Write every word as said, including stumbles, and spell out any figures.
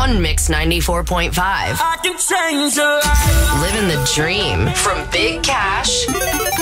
on Mix ninety-four point five. I can change your life. Living the dream from Big Cash